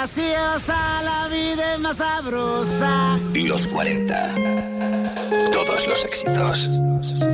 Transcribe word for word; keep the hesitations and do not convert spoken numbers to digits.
graciosa, la vida es más sabrosa. Los cuarenta. Todos los éxitos.